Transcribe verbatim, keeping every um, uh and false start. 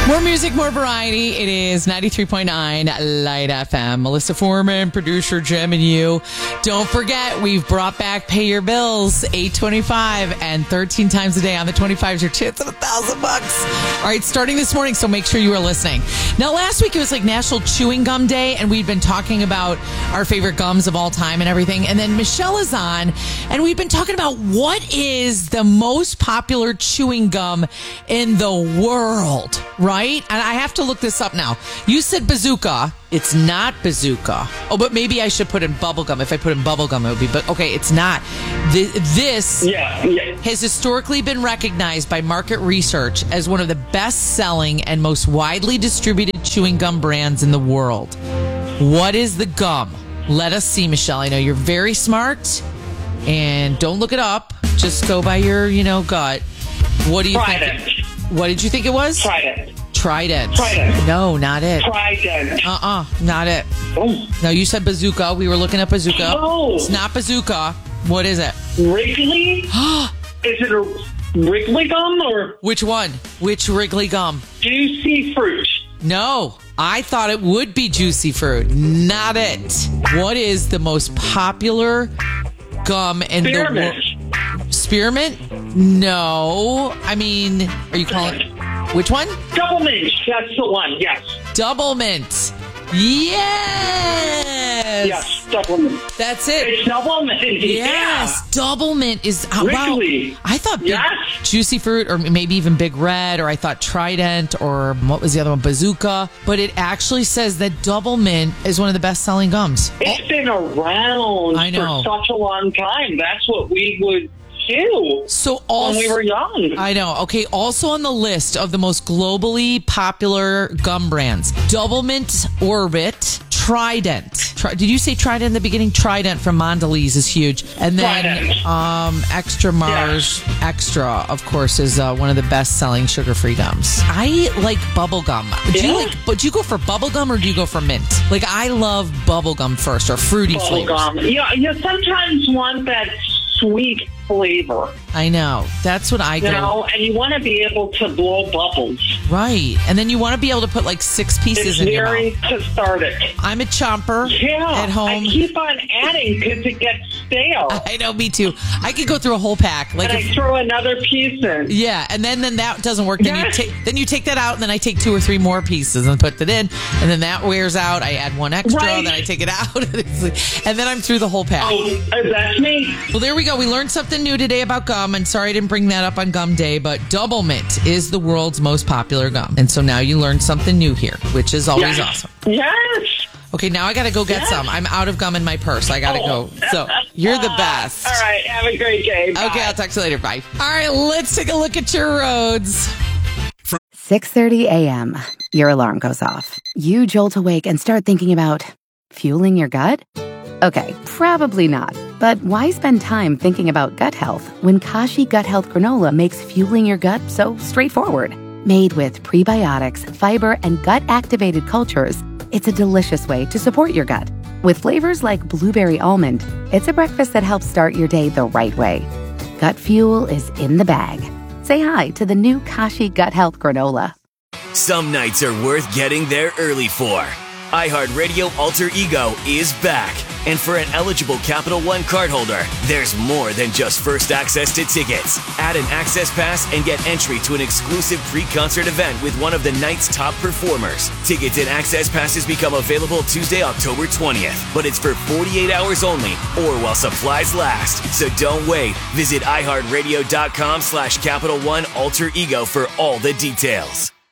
More music, more variety. It is ninety-three point nine Light F M. Melissa Foreman, producer Jim, and you. Don't forget, we've brought back Pay Your Bills, eight twenty-five, and thirteen times a day on the twenty-five is your chance at a thousand bucks. All right, starting this morning, so make sure you are listening. Now, last week it was like National Chewing Gum Day, and we'd been talking about our favorite gums of all time and everything. And then Michelle is on, and we've been talking about what is the most popular chewing gum in the world, right? Right? And I have to look this up now. You said Bazooka. It's not Bazooka. Oh, but maybe I should put in bubblegum. If I put in bubblegum, it would be. But okay, it's not. This yeah, yeah. has historically been recognized by market research as one of the best-selling and most widely distributed chewing gum brands in the world. What is the gum? Let us see, Michelle. I know you're very smart. And don't look it up. Just go by your, you know, gut. What do you Trident. think? What did you think it was? Trident. Trident. Trident. No, not it. Trident. Uh-uh, not it. Oh. No, you said Bazooka. We were looking at Bazooka. Oh. It's not Bazooka. What is it? Wrigley? Is it a Wrigley gum or? Which one? Which Wrigley gum? Juicy Fruit. No, I thought it would be Juicy Fruit. Not it. What is the most popular gum in Spearmint. the world? Spearmint? No. I mean, are you calling... Which one? Double mint. That's the one. Yes. Double mint. Yes. Yes. Double mint. That's it. It's double mint. Yes. Yeah. Double mint is. Oh, wow. Wrigley. I thought big, Yes. Juicy Fruit, or maybe even Big Red, or I thought Trident, or what was the other one? Bazooka. But it actually says that Double Mint is one of the best-selling gums. It's been around I know. for such a long time. That's what we would do So also, when we were young. I know. Okay, also on the list of the most globally popular gum brands, Double Mint Orbit, Trident. Tri- Did you say Trident in the beginning? Trident from Mondelez is huge. And then Trident. um, Extra Mars Extra, of course, is uh, one of the best-selling sugar-free gums. I like bubble gum. Do you Yeah. like, but do you go for bubble gum or do you go for mint? Like, I love bubble gum first, or fruity Bubble flavors. gum. Yeah, you sometimes want that sweet flavor, I know. That's what I you go. know, and you want to be able to blow bubbles. Right. And then you want to be able to put like six pieces It's in your very mouth. cathartic. I'm a chomper Yeah, at home. I keep on adding because it gets stale. I know, me too. I could go through a whole pack. Like, and if, I throw another piece in. yeah, and then, then that doesn't work. Then Yes. you take then you take that out, and then I take two or three more pieces and put that in, and then that wears out. I add one extra, Right. then I take it out, and, it's like- and then I'm through the whole pack. Oh, that's me. Well, there we go. We learned something new today about gum. And sorry I didn't bring that up on Gum Day, but Double Mint is the world's most popular gum. And so now you learned something new here, which is always Yes. awesome. Yes. Okay, now I got to go get Yes. some. I'm out of gum in my purse. I got to Oh. go. So you're the best. All right. Have a great day. Bye. Okay, I'll talk to you later. Bye. All right, let's take a look at your roads. six thirty a.m. Your alarm goes off. You jolt awake and start thinking about fueling your gut? Okay, probably not. But why spend time thinking about gut health when Kashi Gut Health Granola makes fueling your gut so straightforward? Made with prebiotics, fiber, and gut-activated cultures, it's a delicious way to support your gut. With flavors like blueberry almond, it's a breakfast that helps start your day the right way. Gut fuel is in the bag. Say hi to the new Kashi Gut Health Granola. Some nights are worth getting there early for. iHeartRadio Alter Ego is back. And for an eligible Capital One cardholder, there's more than just first access to tickets. Add an access pass and get entry to an exclusive pre-concert event with one of the night's top performers. Tickets and access passes become available Tuesday, October twentieth. But it's for forty-eight hours only or while supplies last. So don't wait. Visit iHeartRadio.com slash Capital One Alter Ego for all the details.